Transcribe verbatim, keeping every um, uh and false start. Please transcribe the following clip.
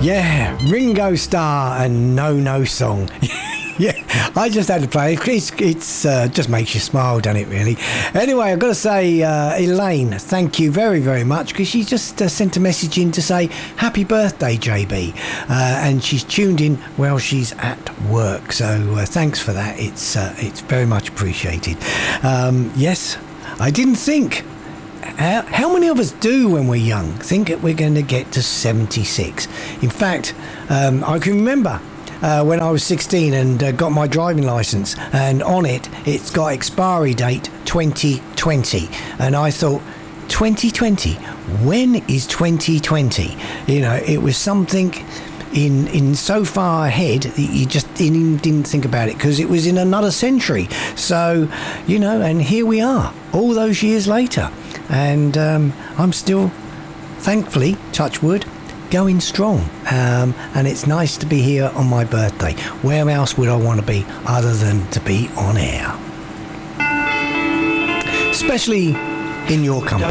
Yeah, Ringo Starr and No No Song. Yeah, I just had to play it. It's, it's uh, just makes you smile, doesn't it, really? Anyway, I've got to say, uh, Elaine, thank you very, very much, because she just uh, sent a message in to say, happy birthday, J B. Uh, and she's tuned in while she's at work. So uh, thanks for that. It's, uh, it's very much appreciated. Um, yes, I didn't think... How, how many of us do, when we're young, think that we're going to get to seventy-six? In fact, um, I can remember uh, when I was sixteen and uh, got my driving licence, and on it, it's got expiry date twenty twenty. And I thought, twenty twenty? When is twenty twenty? You know, it was something... In, in so far ahead that you just didn't, didn't think about it, because it was in another century. So, you know, and here we are, all those years later. And um, I'm still, thankfully, touch wood, going strong. Um, and it's nice to be here on my birthday. Where else would I want to be other than to be on air? Especially in your company.